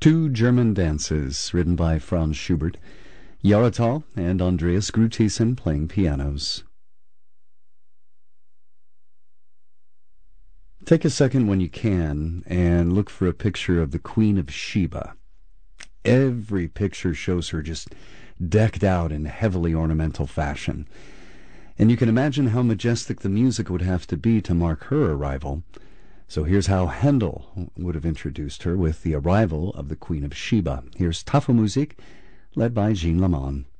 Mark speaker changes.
Speaker 1: Two German Dances, written by Franz Schubert, Yaratal and Andreas Gruthisen playing pianos. Take a second when you can and look for a picture of the Queen of Sheba. Every picture shows her just decked out in heavily ornamental fashion. And you can imagine how majestic the music would have to be to mark her arrival. So here's how Handel would have introduced her with the arrival of the Queen of Sheba. Here's Tafelmusik, led by Jean Lamont.